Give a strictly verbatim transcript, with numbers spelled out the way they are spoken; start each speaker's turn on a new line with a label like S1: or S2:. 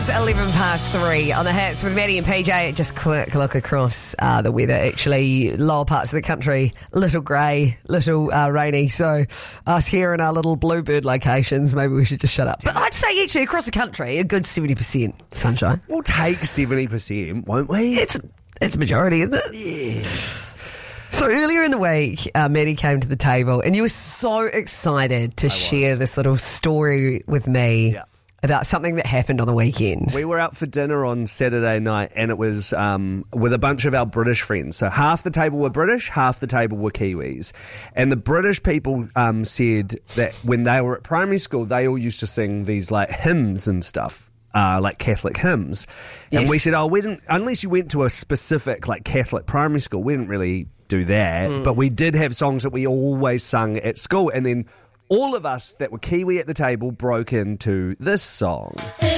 S1: eleven past three on the Hits with Maddie and P J. Just quick look across uh, the weather. Actually, lower parts of the country, little grey, little uh, rainy. So us here in our little bluebird locations, maybe we should just shut up. But I'd say actually across the country, a good seventy percent sunshine.
S2: We'll take seventy percent, won't we?
S1: It's it's a majority, isn't it?
S2: Yeah.
S1: So earlier in the week, uh, Maddie came to the table and you were so excited to
S2: I
S1: share
S2: was.
S1: this little story with me.
S2: Yeah.
S1: About something that happened on the weekend.
S2: We were out for dinner on Saturday night and it was um, with a bunch of our British friends. So half the table were British, half the table were Kiwis. And the British people um, said that when they were at primary school, they all used to sing these like hymns and stuff. Uh, like Catholic hymns. And
S1: Yes.
S2: we said, oh, we didn't, unless you went to a specific like Catholic primary school, we didn't really do that.
S1: Mm.
S2: But we did have songs that we always sung at school. And then all of us that were Kiwi at the table broke into this song.